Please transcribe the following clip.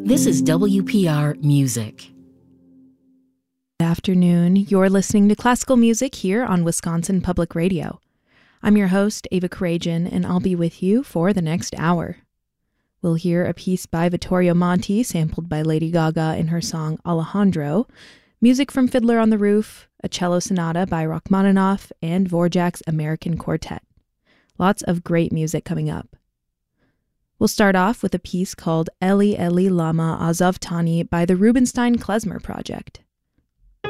This is WPR Music. Good afternoon. You're listening to classical music here on Wisconsin Public Radio. I'm your host, Ava Karajan, and I'll be with you for the next hour. We'll hear a piece by Vittorio Monti, sampled by Lady Gaga in her song Alejandro, music from Fiddler on the Roof, a cello sonata by Rachmaninoff, and Dvorak's American Quartet. Lots of great music coming up. We'll start off with a piece called Eli Eli Lama Azavtani by the Rubinstein Klezmer Project.